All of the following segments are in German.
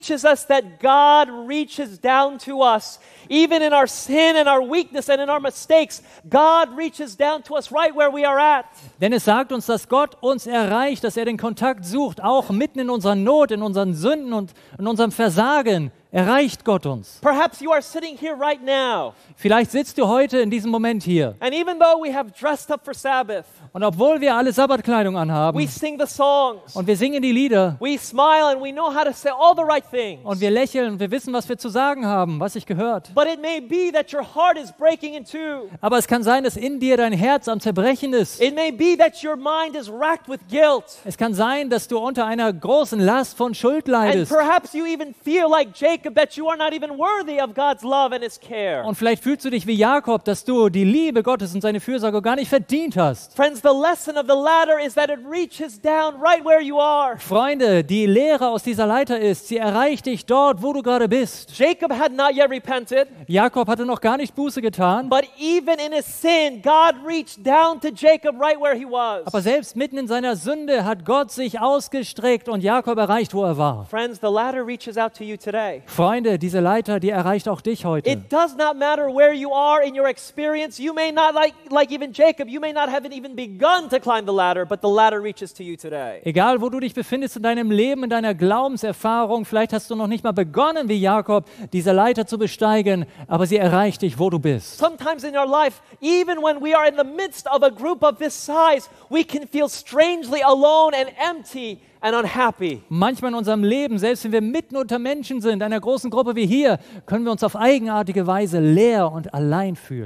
teaches us that God reaches down to us. Even in our sin and our weakness and in our mistakes, God reaches down to us right where we are at. Denn es sagt uns, dass Gott uns erreicht, dass er den Kontakt sucht, auch mitten in unserer Not, in unseren Sünden und in unserem Versagen. Erreicht Gott uns. Perhaps you are sitting here right now. Vielleicht sitzt du heute in diesem Moment hier. And even though we have dressed up for Sabbath, Und obwohl wir alle Sabbatkleidung anhaben we sing the songs, und wir singen die Lieder we smile and we know how to say all the right things. und wir lächeln und wir wissen, was wir zu sagen haben, was sich gehört. But it may be that your heart is breaking in two. Aber es kann sein, dass in dir dein Herz am Zerbrechen ist. It may be that your mind is racked with guilt. Es kann sein, dass du unter einer großen Last von Schuld And leidest. perhaps you even feel like Jacob that you are not even worthy of God's love and His care. Und vielleicht fühlst du dich wie Jakob, dass du die Liebe Gottes und seine Fürsorge gar nicht verdient hast. Friends, the lesson of the ladder is that it reaches down right where you are. Freunde, die Lehre aus dieser Leiter ist, sie erreicht dich dort, wo du gerade bist. Jacob had not yet repented, Jakob hatte noch gar nicht Buße getan, but even in his sin, God reached down to Jacob right where he was. aber selbst mitten in seiner Sünde hat Gott sich ausgestreckt und Jakob erreicht, wo er war. Friends, the ladder reaches out to you today. Freunde, diese Leiter, die erreicht auch dich heute. It does not matter where you are in your experience. You may not, like even Jacob, you may not have even begun to climb the ladder, but the ladder reaches to you today. Egal, wo du dich befindest in deinem Leben, in deiner Glaubenserfahrung, vielleicht hast du noch nicht mal begonnen wie Jakob, diese Leiter zu besteigen, aber sie erreicht dich, wo du bist. Sometimes in our life, even when we are in the midst of a group of this size, we can feel strangely alone and empty and unhappy. Manchmal in unserem Leben, selbst wenn wir mitten unter Menschen sind, einer großen Gruppe wie hier, können wir uns auf eigenartige Weise leer und allein fühlen.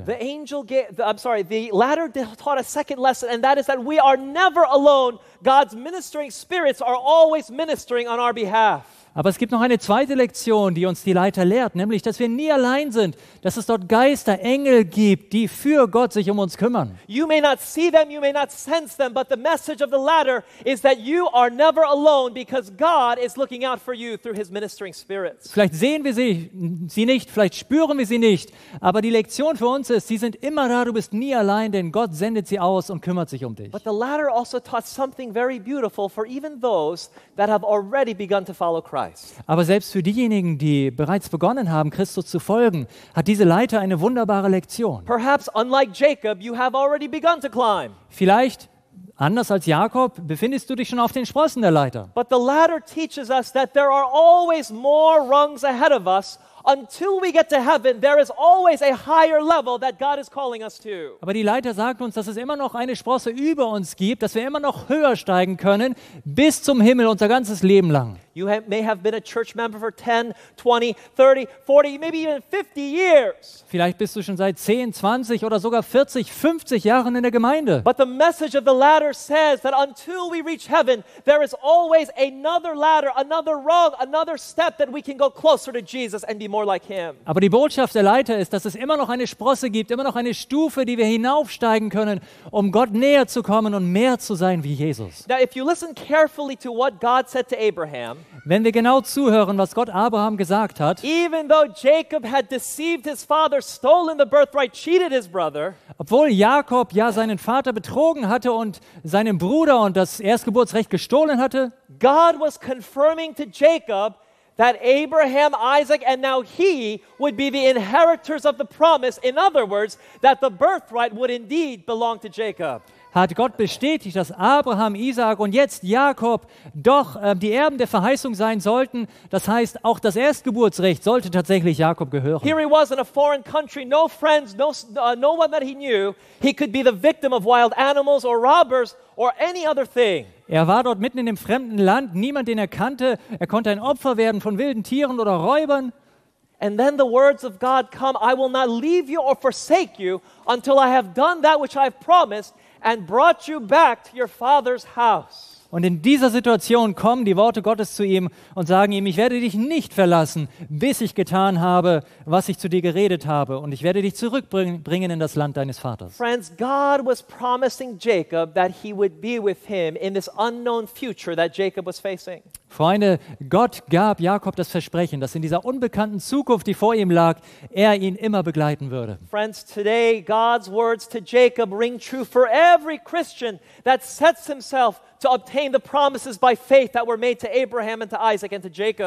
The ladder taught a second lesson, and that is that we are never alone. God's ministering spirits are always ministering on our behalf. Aber es gibt noch eine zweite Lektion, die uns die Leiter lehrt, nämlich, dass wir nie allein sind, dass es dort Geister, Engel gibt, die für Gott sich um uns kümmern. You may not see them, you may not sense them, but the message of the ladder is that you are never alone because God is looking out for you through His ministering spirits. Vielleicht sehen wir sie nicht, vielleicht spüren wir sie nicht, aber die Lektion für uns ist, sie sind immer da, du bist nie allein, denn Gott sendet sie aus und kümmert sich um dich. But the ladder also taught something very beautiful for even those that have already begun to follow Christ. Aber selbst für diejenigen, die bereits begonnen haben, Christus zu folgen, hat diese Leiter eine wunderbare Lektion. Perhaps unlike Jacob, you have already begun to climb. Vielleicht, anders als Jakob, befindest du dich schon auf den Sprossen der Leiter. But the ladder teaches us that there are always more rungs ahead of us. Until we get to heaven, there is always a higher level that God is calling us to. Aber die Leiter sagt uns, dass es immer noch eine Sprosse über uns gibt, dass wir immer noch höher steigen können, bis zum Himmel unser ganzes Leben lang. You may have been a church member for 10, 20, 30, 40, maybe even 50 years. Vielleicht bist du schon seit 10, 20 oder sogar 40, 50 Jahren in der Gemeinde. But the message of the ladder says that until we reach heaven, there is always another ladder, another rung, another step that we can go closer to Jesus and be more like Him. Aber die Botschaft der Leiter ist, dass es immer noch eine Sprosse gibt, immer noch eine Stufe, die wir hinaufsteigen können, um Gott näher zu kommen und mehr zu sein wie Jesus. Now, if you listen carefully to what God said to Abraham, Wenn wir genau zuhören, was Gott Abraham gesagt hat, even though Jacob had deceived his father, stolen the birthright, cheated his brother, obwohl Jakob ja seinen Vater betrogen hatte und seinem Bruder und das Erstgeburtsrecht gestohlen hatte, God was confirming to Jacob that Abraham, Isaac, and now he would be the inheritors of the promise. In other words, that the birthright would indeed belong to Jacob. hat Gott bestätigt, dass Abraham, Isaak und jetzt Jakob doch die Erben der Verheißung sein sollten. Das heißt, auch das Erstgeburtsrecht sollte tatsächlich Jakob gehören. Here he was in a foreign country, no friends, no one that he knew. He could be the victim of wild animals or robbers or any other thing. Er war dort mitten in dem fremden Land, niemand, den er kannte. Er konnte ein Opfer werden von wilden Tieren oder Räubern. And then the words of God come, I will not leave you or forsake you until I have done that which I have promised and brought you back to your father's house. Und in dieser Situation kommen die Worte Gottes zu ihm und sagen ihm, ich werde dich nicht verlassen, bis ich getan habe, was ich zu dir geredet habe. Und ich werde dich zurückbringen in das Land deines Vaters. Friends, God was promising Jacob that he would be with him in this unknown future that Jacob was facing. Freunde, Gott gab Jakob das Versprechen, dass in dieser unbekannten Zukunft, die vor ihm lag, er ihn immer begleiten würde. Friends, today God's words to Jacob ring true for every Christian that sets himself to obtain the promises by faith that were made to Abraham and to Isaac and to Jacob.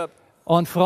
Und